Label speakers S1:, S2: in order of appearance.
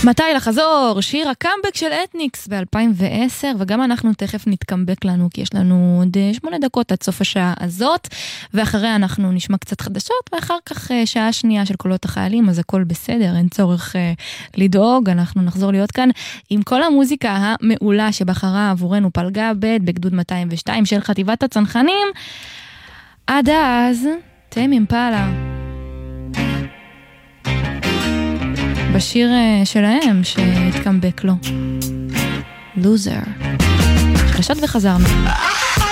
S1: מתי לחזור? שיר הקאמבק של אתניקס ב-2010, וגם אנחנו תכף נתקמבק לנו, כי יש לנו עוד 8 דקות עד סוף השעה הזאת, ואחריה אנחנו נשמע קצת חדשות, ואחר כך שעה שנייה של קולות החיילים, אז הכל בסדר, אין צורך לדאוג, אנחנו נחזור להיות כאן עם כל המוזיקה המעולה שבחרה עבורנו פלגה ב' בגדוד 202 של חטיבת הצנחנים. עד אז, טיימ אימפלה. בשיר שלהם שהתקמבק לו לוזר. חדשות וחזרנו.